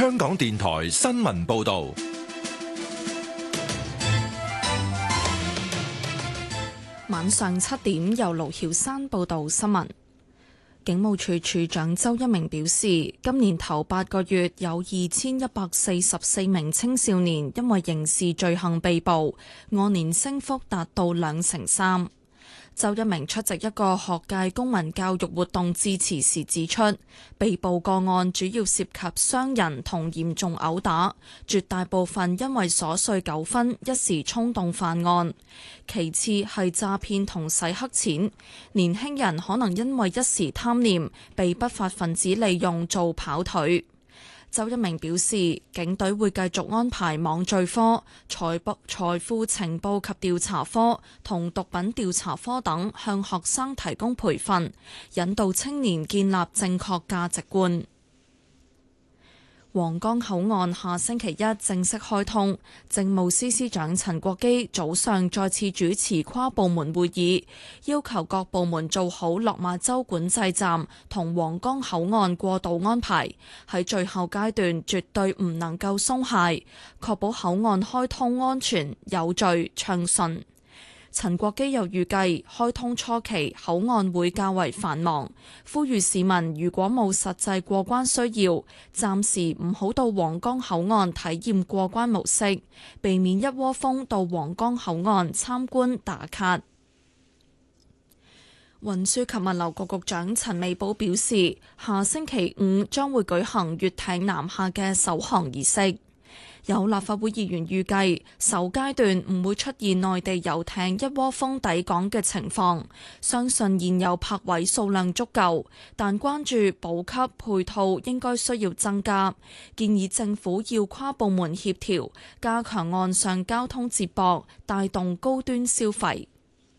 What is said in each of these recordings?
香港電台新聞報道。 晚上7點，由盧曉珊報道新聞。警務處處長周一鳴表示，今年頭8個月有2144名青少年因為刑事罪行被捕，按年升幅達到2成3。周一鳴出席一個學界公民教育活動致辭時指出，被捕個案主要涉及傷人同嚴重毆打，絕大部分因為瑣碎糾紛一時衝動犯案。其次係詐騙同洗黑錢，年輕人可能因為一時貪念，被不法分子利用做跑腿。周一鳴表示，警隊會繼續安排網罪科、財富情報及調查科同毒品調查科等向學生提供培訓，引導青年建立正確價值觀。皇崗口岸下星期一正式開通，政務司司長陳國基早上再次主持跨部門會議，要求各部門做好落馬洲管制站同皇崗口岸過渡安排，喺最後階段絕對唔能夠鬆懈，確保口岸開通安全、有序、暢順。陳國基又預計開通初期口岸會較為繁忙，呼籲市民如果冇實際過關需要，暫時唔好到皇崗口岸體驗過關模式，避免一窩蜂到皇崗口岸參觀打卡。運輸及物流局局長陳美寶表示，下星期5將會舉行粵艇南下嘅首航儀式。有立法會議員預計首階段唔會出現內地遊艇一窩蜂抵港嘅情況，相信現有泊位數量足夠，但關注補給配套應該需要增加，建議政府要跨部門協調，加強岸上交通接駁，帶動高端消費。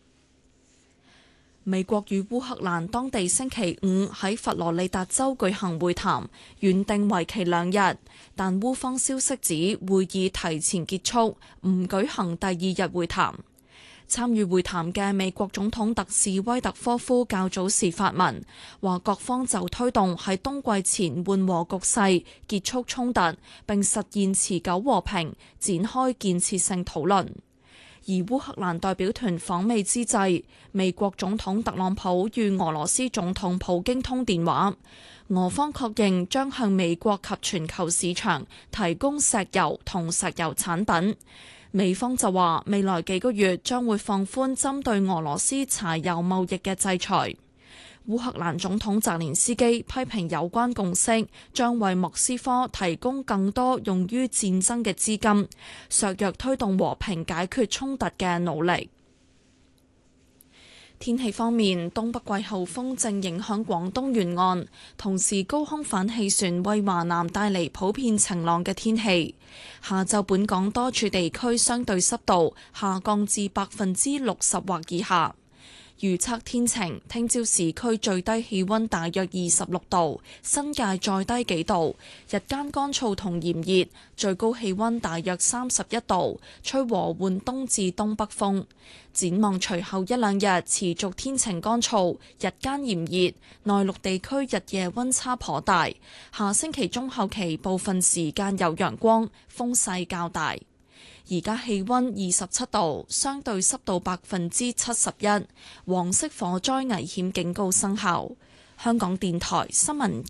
美國與烏克蘭當地星期5喺佛羅里達州舉行會談，原定為期2日，但烏方消息指會議提前結束，唔舉行第2日會談。參與會談嘅美國總統特使威特科夫較早時發文，話各方就推動喺冬季前緩和局勢、結束衝突並實現持久和平，展開建設性討論。而烏克蘭代表團訪美之際，美國總統特朗普與俄羅斯總統普京通電話，俄方確認將向美國及全球市場提供石油同石油產品。美方就話未來幾個月將會放寬針對俄羅斯柴油貿易嘅制裁。烏克蘭總統澤連斯基批評有關共識將為莫斯科提供更多用於戰爭嘅資金，削弱推動和平解決衝突嘅努力。天氣方面，東北季候風正影響廣東沿岸，同時高空反氣旋為華南帶嚟普遍晴朗嘅天氣。下晝本港多處地區相對濕度下降至60%或以下。預測天晴，聽朝市區最低氣溫大約26度，新界再低幾度，日間乾燥同炎熱，最高氣溫大約31度，吹和緩東至東北風。展望隨後1-2日持續天晴乾燥，日間炎熱，內陸地區日夜溫差頗大。下星期中後期部分時間有陽光，風勢較大。而家氣溫27度，相對濕度71%，黃色火災危險警告生效。香港電台新聞